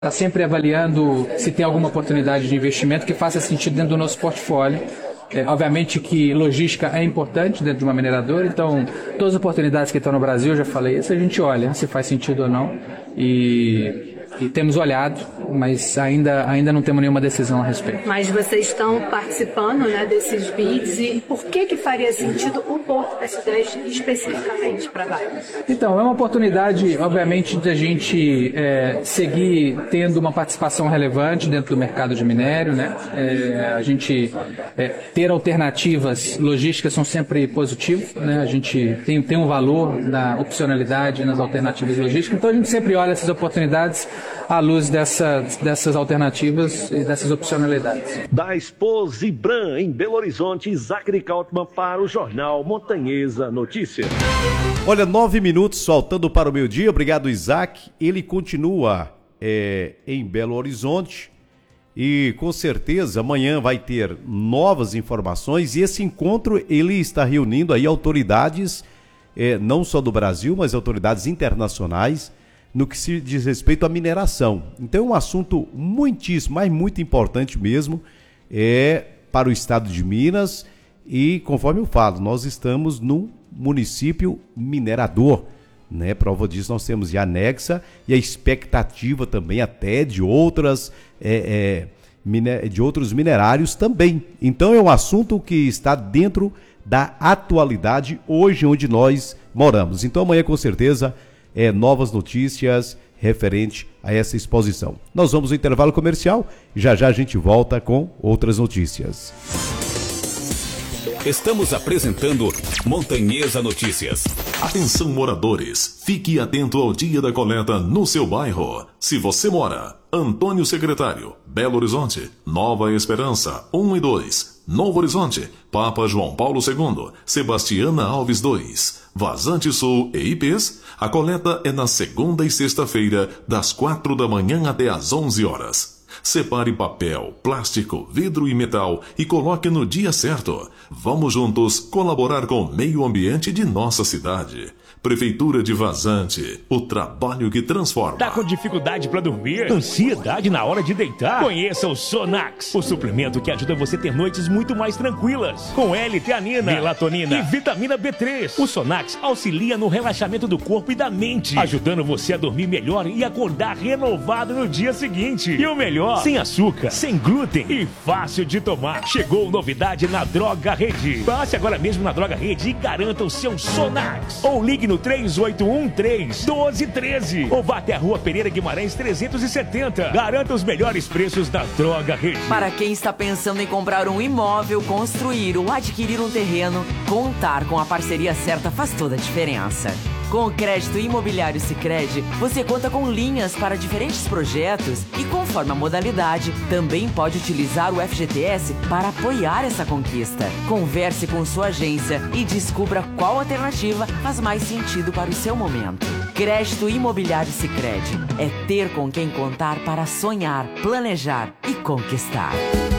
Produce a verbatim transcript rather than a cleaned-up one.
está sempre avaliando se tem alguma oportunidade de investimento que faça sentido dentro do nosso portfólio. É, obviamente que logística é importante dentro de uma mineradora, então todas as oportunidades que estão no Brasil, eu já falei isso, a gente olha se faz sentido ou não. E, e temos olhado, mas ainda, ainda não temos nenhuma decisão a respeito. Mas vocês estão participando, né, desses bids, e por que que faria sentido o Porto da Cidade especificamente para Vale? Então, é uma oportunidade, obviamente, de a gente é, seguir tendo uma participação relevante dentro do mercado de minério, né? É, a gente é, ter alternativas logísticas são sempre positivos, né? A gente tem, tem um valor da opcionalidade nas alternativas logísticas, então a gente sempre olha essas oportunidades à luz dessa, dessas alternativas e dessas opcionalidades. Da Expo Zibran, em Belo Horizonte, Isaac Kautmann para o Jornal Montanhesa Notícias. Olha, nove minutos faltando para o meio-dia. Obrigado, Isaac. Ele continua é, em Belo Horizonte e com certeza amanhã vai ter novas informações, e esse encontro ele está reunindo aí autoridades é, não só do Brasil, mas autoridades internacionais no que se diz respeito à mineração. Então é um assunto muitíssimo, mas muito importante mesmo, é para o estado de Minas, e conforme eu falo, nós estamos num município minerador, né? Prova disso nós temos a Nexa e a expectativa também até de outras é, é, mine- de outros minerários também. Então é um assunto que está dentro da atualidade hoje onde nós moramos. Então amanhã com certeza é, novas notícias referente a essa exposição. Nós vamos ao intervalo comercial e já já a gente volta com outras notícias. Estamos apresentando Montanhesa Notícias. Atenção, moradores, fique atento ao dia da coleta no seu bairro. Se você mora, Antônio Secretário, Belo Horizonte, Nova Esperança, um e dois, Novo Horizonte, Papa João Paulo segundo, Sebastiana Alves dois, Vazante Sul e I Ps, a coleta é na segunda e sexta-feira, das quatro da manhã até às onze horas. Separe papel, plástico, vidro e metal e coloque no dia certo. Vamos juntos colaborar com o meio ambiente de nossa cidade. Prefeitura de Vazante, o trabalho que transforma. Tá com dificuldade para dormir? Ansiedade na hora de deitar? Conheça o Sonax, o suplemento que ajuda você a ter noites muito mais tranquilas. Com L-teanina, melatonina e vitamina B três. O Sonax auxilia no relaxamento do corpo e da mente, ajudando você a dormir melhor e acordar renovado no dia seguinte. E o melhor, sem açúcar, sem glúten e fácil de tomar. Chegou novidade na Droga Rede. Passe agora mesmo na Droga Rede e garanta o seu Sonax. Ou ligue no três oito um três, um dois um três ou vá até a Rua Pereira Guimarães trezentos e setenta. Garanta os melhores preços da Droga Rede. Para quem está pensando em comprar um imóvel, construir ou adquirir um terreno, contar com a parceria certa faz toda a diferença. Com o crédito imobiliário Sicredi, você conta com linhas para diferentes projetos e, conforme a modalidade, também pode utilizar o F G T S para apoiar essa conquista. Converse com sua agência e descubra qual alternativa faz mais sentido para o seu momento. Crédito imobiliário Sicredi é ter com quem contar para sonhar, planejar e conquistar.